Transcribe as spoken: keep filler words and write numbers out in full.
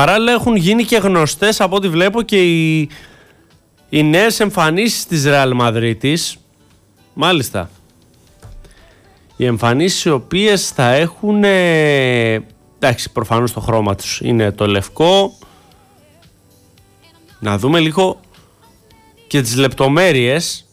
παράλληλα έχουν γίνει και γνωστές από ό,τι βλέπω και οι, οι νέες εμφανίσεις της Ρεάλ Μαδρίτης. Μάλιστα. Οι εμφανίσεις οι οποίες θα έχουν, ε, εντάξει, προφανώς το χρώμα τους είναι το λευκό. Να δούμε λίγο και τις λεπτομέρειες.